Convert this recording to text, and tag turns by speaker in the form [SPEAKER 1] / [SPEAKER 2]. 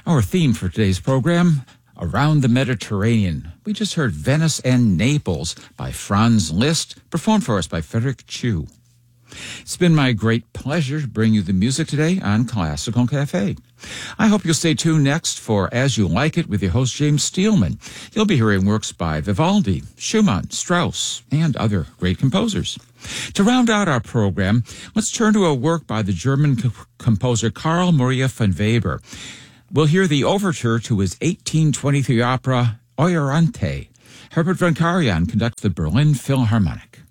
[SPEAKER 1] Our theme for today's program, Around the Mediterranean. We just heard Venice and Naples by Franz Liszt, performed for us by Frederick Chu. It's been my great pleasure to bring you the music today on Classical Cafe. I hope you'll stay tuned next for As You Like It with your host, James Steelman. You'll be hearing works by Vivaldi, Schumann, Strauss, and other great composers. To round out our program, let's turn to a work by the German composer Karl Maria von Weber. We'll hear the overture to his 1823 opera Euryanthe. Herbert von Karajan conducts the Berlin Philharmonic.